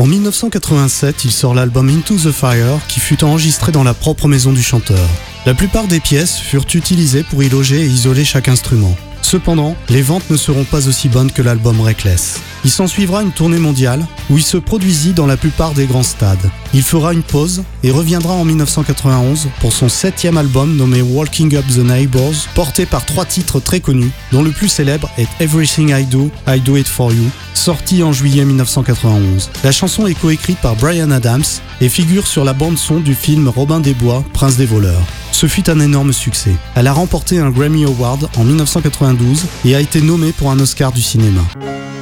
En 1987, il sort l'album Into the Fire qui fut enregistré dans la propre maison du chanteur. La plupart des pièces furent utilisées pour y loger et isoler chaque instrument. Cependant, les ventes ne seront pas aussi bonnes que l'album Reckless. Il s'ensuivra une tournée mondiale où il se produisit dans la plupart des grands stades. Il fera une pause et reviendra en 1991 pour son 7e album nommé Walking Up the Neighbors, porté par 3 titres très connus, dont le plus célèbre est Everything I Do It For You, sorti en juillet 1991. La chanson est coécrite par Bryan Adams et figure sur la bande-son du film Robin des Bois, Prince des voleurs. Ce fut un énorme succès. Elle a remporté un Grammy Award en 1992 et a été nommée pour un Oscar du cinéma.